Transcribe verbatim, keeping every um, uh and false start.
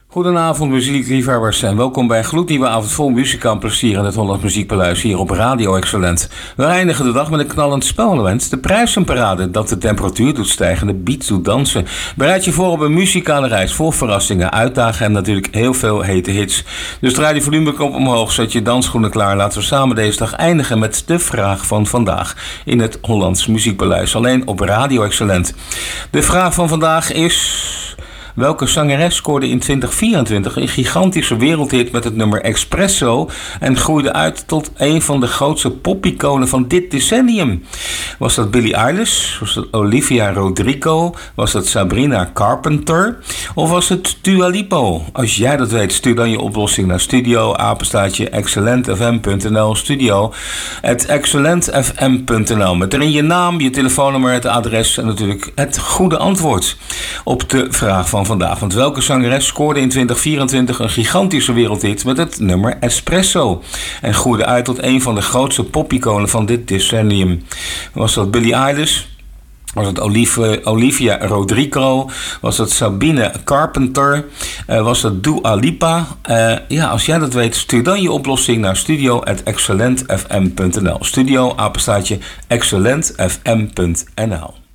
Goedenavond muziekliefhebbers en welkom bij een gloednieuwe avond vol muziek aan plezier in het Hollands Muziekpaleis hier op Radio Excellent. We eindigen de dag met een knallend spelelement, de prijzenparade dat de temperatuur doet stijgen, de beat doet dansen. Bereid je voor op een muzikale reis vol verrassingen, uitdagen en natuurlijk heel veel hete hits. Dus draai die volumeknop omhoog, zet je dansschoenen klaar. Laten we samen deze dag eindigen met de vraag van vandaag in het Hollands Muziekpaleis, alleen op Radio Excellent. De vraag van vandaag is: welke zangeres scoorde in twintig vierentwintig een gigantische wereldhit met het nummer Espresso en groeide uit tot een van de grootste popiconen van dit decennium? Was dat Billie Eilish? Was dat Olivia Rodrigo? Was dat Sabrina Carpenter? Of was het Dua Lipa? Als jij dat weet, stuur dan je oplossing naar studio apenstaartje excellent f m punt n l studio at excellent f m punt n l met erin je naam, je telefoonnummer, het adres en natuurlijk het goede antwoord op de vraag van vandaag. Want welke zangeres scoorde in twintig vierentwintig een gigantische wereldhit met het nummer Espresso en groeide uit tot een van de grootste popiconen van dit decennium? Was dat Billie Eilish? Was het Olivia, Olivia Rodrigo? Was het Sabine Carpenter? Uh, was dat Dua Lipa? Uh, ja, als jij dat weet, stuur dan je oplossing naar studio at excellent f m punt n l. Studio, apenstaartje, excellent f m punt n l.